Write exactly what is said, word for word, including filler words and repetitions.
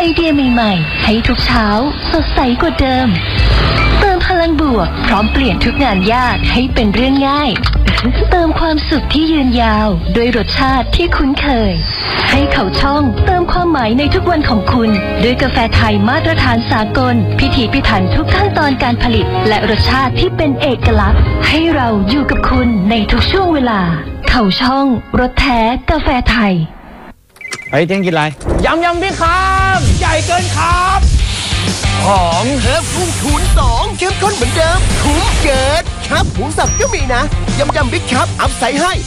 เดียใหม่ๆให้ทุกเช้าสดใสกว่าเดิมเติมพลังบวกพร้อมเปลี่ยนทุกงานยากให้เป็นเรื่องง่ายเติมความสุขที่ยืนยาวด้วยรสชาติที่คุ้นเคยให้เขาช่องเติมความหมายในทุกวันของคุณด้วยกาแฟไทยมาตรฐานสากลพิถีพิถันทุกขั้นตอนการผลิตและรสชาติที่เป็นเอกลักษณ์ให้เราอยู่กับคุณในทุกช่วงเวลาเขาช่องรสแท้กาแฟไทยเฮ้ยเที่ยงกินอะไรยำยำพี่ครับใหญ่เกินครับหอมเฮิร์บพุ่งคูณสองเข้มข้นเหมือนเดิมคุ้มเกินครับหมูสับก็มีนะยำยำบิ๊กครับอัพไซด์ให้